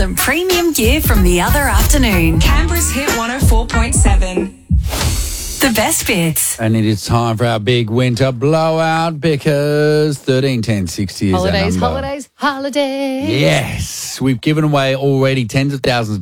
some premium gear from the other afternoon. Canberra's Hit 104.7. The best bits. And it is time for our big winter blowout because 131060 is our Holidays, number. holidays, holidays. Yes. We've given away already tens of thousands